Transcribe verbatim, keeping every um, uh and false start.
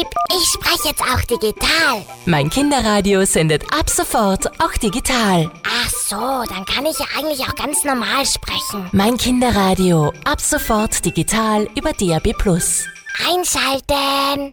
Piep, ich spreche jetzt auch digital. Mein Kinderradio sendet ab sofort auch digital. Ach so, dann kann ich ja eigentlich auch ganz normal sprechen. Mein Kinderradio, ab sofort digital über D A B plus. Einschalten.